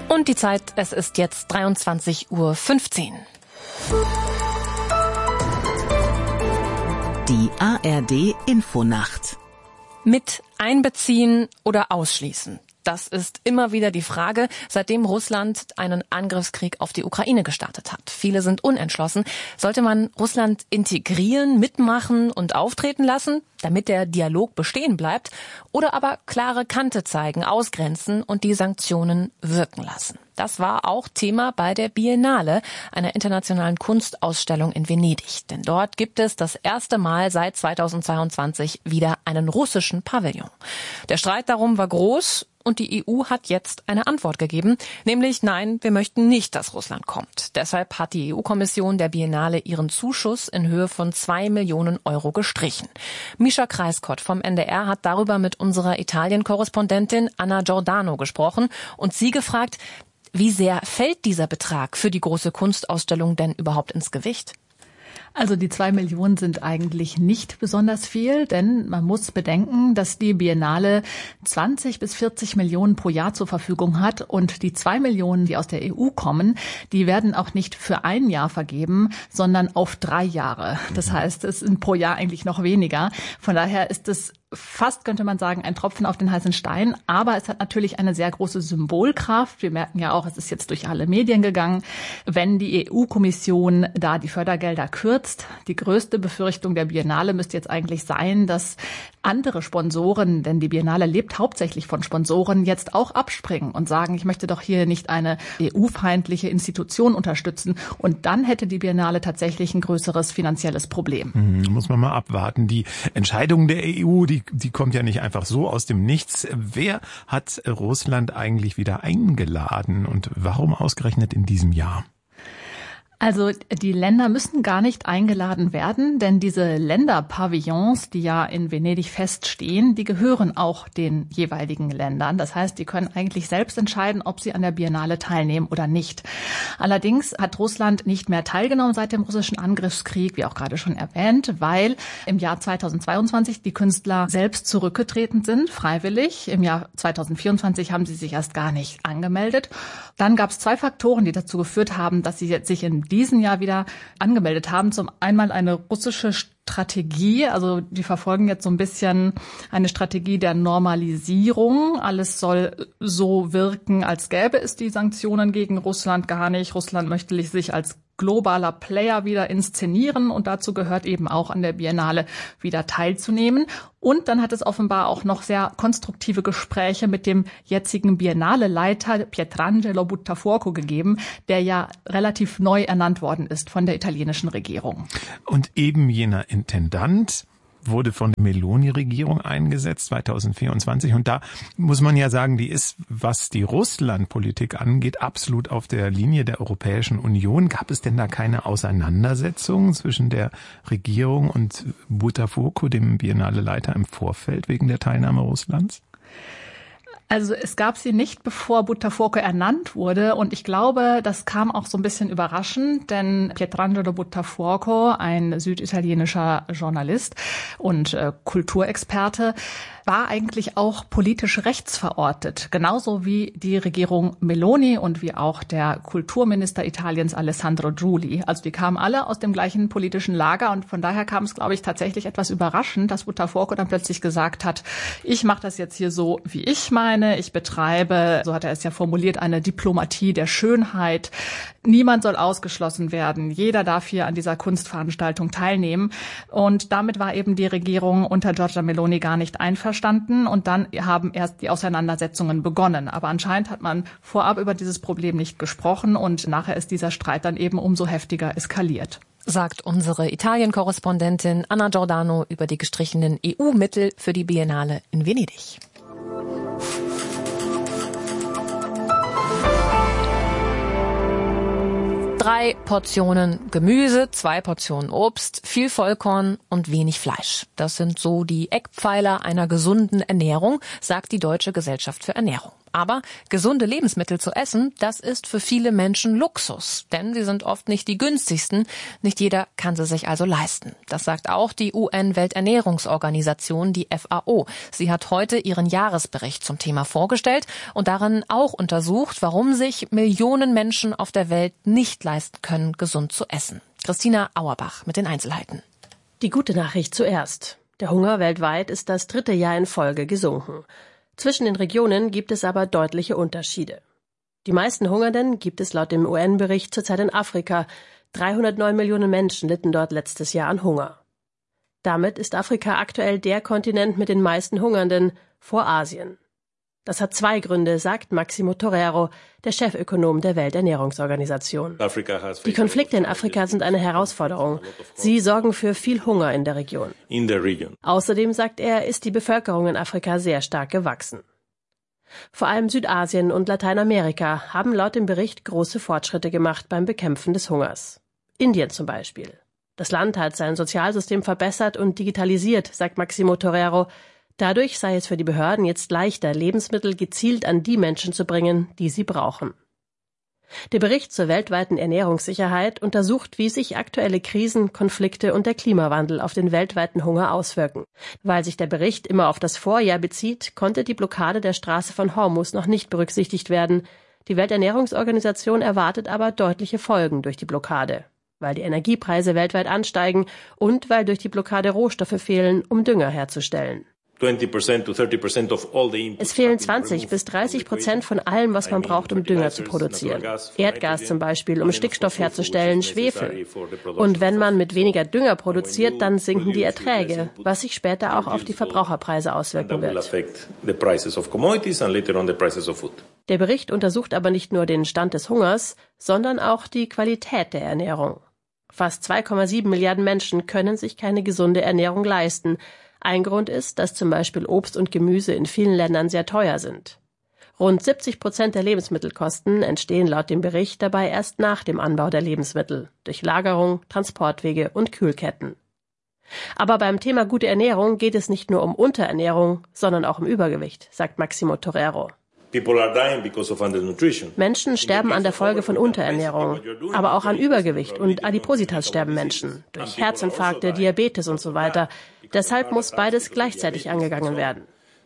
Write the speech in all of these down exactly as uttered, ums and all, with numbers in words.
Und die Zeit, es ist jetzt dreiundzwanzig Uhr fünfzehn. Die A R D Infonacht. Mit einbeziehen oder ausschließen? Das ist immer wieder die Frage, seitdem Russland einen Angriffskrieg auf die Ukraine gestartet hat. Viele sind unentschlossen. Sollte man Russland integrieren, mitmachen und auftreten lassen, damit der Dialog bestehen bleibt? Oder aber klare Kante zeigen, ausgrenzen und die Sanktionen wirken lassen? Das war auch Thema bei der Biennale, einer internationalen Kunstausstellung in Venedig. Denn dort gibt es das erste Mal seit zweitausendzweiundzwanzig wieder einen russischen Pavillon. Der Streit darum war groß. Und die E U hat jetzt eine Antwort gegeben, nämlich nein, wir möchten nicht, dass Russland kommt. Deshalb hat die E U-Kommission der Biennale ihren Zuschuss in Höhe von zwei Millionen Euro gestrichen. Mischa Kreiskott vom N D R hat darüber mit unserer Italien-Korrespondentin Anna Giordano gesprochen und sie gefragt, wie sehr fällt dieser Betrag für die große Kunstausstellung denn überhaupt ins Gewicht? Also die zwei Millionen sind eigentlich nicht besonders viel, denn man muss bedenken, dass die Biennale zwanzig bis vierzig Millionen pro Jahr zur Verfügung hat und die zwei Millionen, die aus der E U kommen, die werden auch nicht für ein Jahr vergeben, sondern auf drei Jahre. Das heißt, es sind pro Jahr eigentlich noch weniger. Von daher ist es fast, könnte man sagen, ein Tropfen auf den heißen Stein. Aber es hat natürlich eine sehr große Symbolkraft. Wir merken ja auch, es ist jetzt durch alle Medien gegangen, wenn die E U-Kommission da die Fördergelder kürzt. Die größte Befürchtung der Biennale müsste jetzt eigentlich sein, dass andere Sponsoren, denn die Biennale lebt hauptsächlich von Sponsoren, jetzt auch abspringen und sagen, ich möchte doch hier nicht eine E U-feindliche Institution unterstützen. Und dann hätte die Biennale tatsächlich ein größeres finanzielles Problem. Hm, muss man mal abwarten. Die Entscheidung der E U, die, die kommt ja nicht einfach so aus dem Nichts. Wer hat Russland eigentlich wieder eingeladen und warum ausgerechnet in diesem Jahr? Also die Länder müssen gar nicht eingeladen werden, denn diese Länderpavillons, die ja in Venedig feststehen, die gehören auch den jeweiligen Ländern. Das heißt, die können eigentlich selbst entscheiden, ob sie an der Biennale teilnehmen oder nicht. Allerdings hat Russland nicht mehr teilgenommen seit dem russischen Angriffskrieg, wie auch gerade schon erwähnt, weil im Jahr zweitausendzweiundzwanzig die Künstler selbst zurückgetreten sind, freiwillig. Im Jahr zweitausendvierundzwanzig haben sie sich erst gar nicht angemeldet. Dann gab es zwei Faktoren, die dazu geführt haben, dass sie jetzt sich in diesem Jahr wieder angemeldet haben. Zum einen eine russische Strategie, also die verfolgen jetzt so ein bisschen eine Strategie der Normalisierung. Alles soll so wirken, als gäbe es die Sanktionen gegen Russland gar nicht. Russland möchte sich als globaler Player wieder inszenieren und dazu gehört eben auch an der Biennale wieder teilzunehmen. Und dann hat es offenbar auch noch sehr konstruktive Gespräche mit dem jetzigen Biennale-Leiter Pietrangelo Buttafuoco gegeben, der ja relativ neu ernannt worden ist von der italienischen Regierung. Und eben jener Intendant wurde von der Meloni-Regierung eingesetzt, zweitausendvierundzwanzig. Und da muss man ja sagen, die ist, was die Russland-Politik angeht, absolut auf der Linie der Europäischen Union. Gab es denn da keine Auseinandersetzung zwischen der Regierung und Buttafuoco, dem Biennale-Leiter, im Vorfeld wegen der Teilnahme Russlands? Also es gab sie nicht, bevor Buttafuoco ernannt wurde. Und ich glaube, das kam auch so ein bisschen überraschend, denn Pietrangelo Buttafuoco, ein süditalienischer Journalist und äh, Kulturexperte, war eigentlich auch politisch rechtsverortet, genauso wie die Regierung Meloni und wie auch der Kulturminister Italiens Alessandro Giuli. Also die kamen alle aus dem gleichen politischen Lager und von daher kam es, glaube ich, tatsächlich etwas überraschend, dass Buttafuoco dann plötzlich gesagt hat, ich mache das jetzt hier so, wie ich meine, ich betreibe, so hat er es ja formuliert, eine Diplomatie der Schönheit. Niemand soll ausgeschlossen werden, jeder darf hier an dieser Kunstveranstaltung teilnehmen. Und damit war eben die Regierung unter Giorgia Meloni gar nicht einverstanden. Und dann haben erst die Auseinandersetzungen begonnen. Aber anscheinend hat man vorab über dieses Problem nicht gesprochen und nachher ist dieser Streit dann eben umso heftiger eskaliert. Sagt unsere Italien-Korrespondentin Anna Giordano über die gestrichenen E U-Mittel für die Biennale in Venedig. Drei Portionen Gemüse, zwei Portionen Obst, viel Vollkorn und wenig Fleisch. Das sind so die Eckpfeiler einer gesunden Ernährung, sagt die Deutsche Gesellschaft für Ernährung. Aber gesunde Lebensmittel zu essen, das ist für viele Menschen Luxus, denn sie sind oft nicht die günstigsten. Nicht jeder kann sie sich also leisten. Das sagt auch die U N-Welternährungsorganisation, die F A O. Sie hat heute ihren Jahresbericht zum Thema vorgestellt und darin auch untersucht, warum sich Millionen Menschen auf der Welt nicht leisten können, gesund zu essen. Christina Auerbach mit den Einzelheiten. Die gute Nachricht zuerst. Der Hunger weltweit ist das dritte Jahr in Folge gesunken. Zwischen den Regionen gibt es aber deutliche Unterschiede. Die meisten Hungernden gibt es laut dem U N-Bericht zurzeit in Afrika. dreihundertneun Millionen Menschen litten dort letztes Jahr an Hunger. Damit ist Afrika aktuell der Kontinent mit den meisten Hungernden vor Asien. Das hat zwei Gründe, sagt Maximo Torero, der Chefökonom der Welternährungsorganisation. Die Konflikte in Afrika sind eine Herausforderung. Sie sorgen für viel Hunger in der Region. Außerdem, sagt er, ist die Bevölkerung in Afrika sehr stark gewachsen. Vor allem Südasien und Lateinamerika haben laut dem Bericht große Fortschritte gemacht beim Bekämpfen des Hungers. Indien zum Beispiel. Das Land hat sein Sozialsystem verbessert und digitalisiert, sagt Maximo Torero. Dadurch sei es für die Behörden jetzt leichter, Lebensmittel gezielt an die Menschen zu bringen, die sie brauchen. Der Bericht zur weltweiten Ernährungssicherheit untersucht, wie sich aktuelle Krisen, Konflikte und der Klimawandel auf den weltweiten Hunger auswirken. Weil sich der Bericht immer auf das Vorjahr bezieht, konnte die Blockade der Straße von Hormuz noch nicht berücksichtigt werden. Die Welternährungsorganisation erwartet aber deutliche Folgen durch die Blockade, weil die Energiepreise weltweit ansteigen und weil durch die Blockade Rohstoffe fehlen, um Dünger herzustellen. Es fehlen zwanzig bis dreißig Prozent von allem, was man braucht, um Dünger zu produzieren. Erdgas zum Beispiel, um Stickstoff herzustellen, Schwefel. Und wenn man mit weniger Dünger produziert, dann sinken die Erträge, was sich später auch auf die Verbraucherpreise auswirken wird. Der Bericht untersucht aber nicht nur den Stand des Hungers, sondern auch die Qualität der Ernährung. Fast zwei Komma sieben Milliarden Menschen können sich keine gesunde Ernährung leisten. Ein Grund ist, dass zum Beispiel Obst und Gemüse in vielen Ländern sehr teuer sind. Rund siebzig Prozent der Lebensmittelkosten entstehen laut dem Bericht dabei erst nach dem Anbau der Lebensmittel, durch Lagerung, Transportwege und Kühlketten. Aber beim Thema gute Ernährung geht es nicht nur um Unterernährung, sondern auch um Übergewicht, sagt Maximo Torero. Menschen sterben an der Folge von Unterernährung, aber auch an Übergewicht und Adipositas sterben Menschen, durch Herzinfarkte, Diabetes und so weiter. Deshalb muss beides gleichzeitig angegangen werden.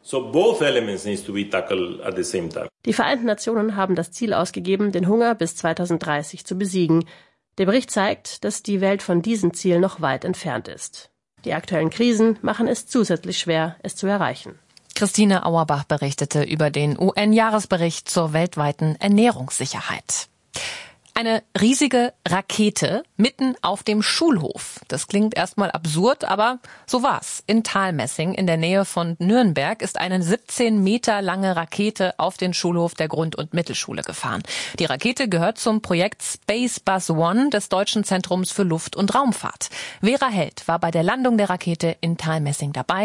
Die Vereinten Nationen haben das Ziel ausgegeben, den Hunger bis zweitausenddreißig zu besiegen. Der Bericht zeigt, dass die Welt von diesem Ziel noch weit entfernt ist. Die aktuellen Krisen machen es zusätzlich schwer, es zu erreichen. Christine Auerbach berichtete über den U N-Jahresbericht zur weltweiten Ernährungssicherheit. Eine riesige Rakete mitten auf dem Schulhof. Das klingt erstmal absurd, aber so war's. In Thalmessing in der Nähe von Nürnberg ist eine siebzehn Meter lange Rakete auf den Schulhof der Grund- und Mittelschule gefahren. Die Rakete gehört zum Projekt Space Bus One des Deutschen Zentrums für Luft- und Raumfahrt. Vera Held war bei der Landung der Rakete in Thalmessing dabei.